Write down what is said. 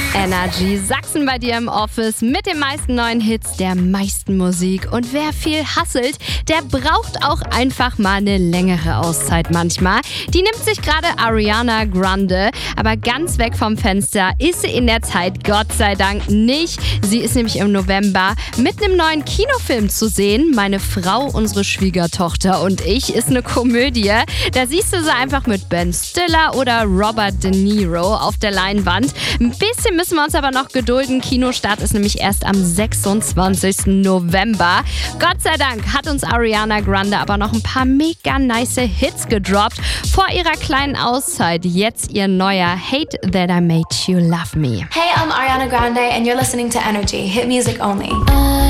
Energy Sachsen bei dir im Office mit den meisten neuen Hits, der meisten Musik. Und wer viel hustelt, der braucht auch einfach mal eine längere Auszeit manchmal. Die nimmt sich gerade Ariana Grande, aber ganz weg vom Fenster ist sie in der Zeit Gott sei Dank nicht. Sie ist nämlich im November mit einem neuen Kinofilm zu sehen. Meine Frau, unsere Schwiegertochter und ich ist eine Komödie. Da siehst du sie einfach mit Ben Stiller oder Robert De Niro auf der Leinwand. Ein bisschen müssen wir uns aber noch gedulden. Kinostart ist nämlich erst am 26. November. Gott sei Dank hat uns Ariana Grande aber noch ein paar mega nice Hits gedroppt vor ihrer kleinen Auszeit. Jetzt ihr neuer Hate That I Made You Love Me. Hey, I'm Ariana Grande and you're listening to Energy, hit music only.